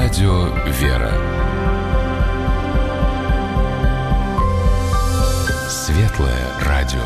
Радио «Вера». Светлое радио.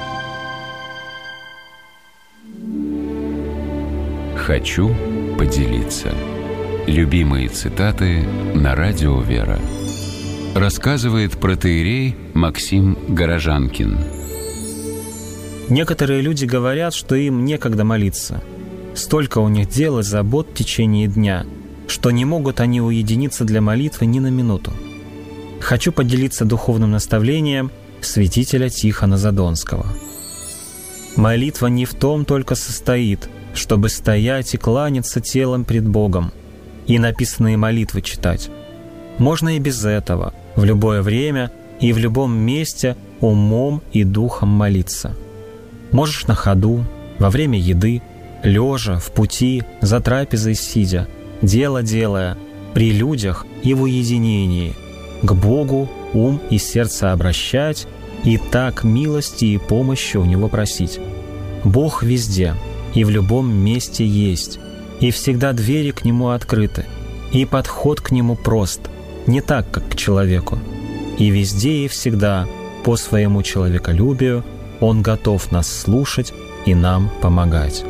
Хочу поделиться. Любимые цитаты на Радио «Вера». Рассказывает протоиерей Максим Горожанкин. Некоторые люди говорят, что им некогда молиться. Столько у них дел и забот в течение дня, что не могут они уединиться для молитвы ни на минуту. Хочу поделиться духовным наставлением святителя Тихона Задонского. Молитва не в том только состоит, чтобы стоять и кланяться телом пред Богом и написанные молитвы читать. Можно и без этого, в любое время и в любом месте умом и духом молиться. Можешь на ходу, во время еды, лежа, в пути, за трапезой сидя, дело делая, при людях и в уединении, к Богу ум и сердце обращать и так милости и помощи у Него просить. Бог везде и в любом месте есть, и всегда двери к Нему открыты, и подход к Нему прост, не так, как к человеку. И везде и всегда, по своему человеколюбию, Он готов нас слушать и нам помогать.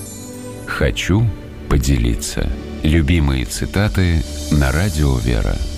Хочу поделиться. Любимые цитаты на Радио «Вера».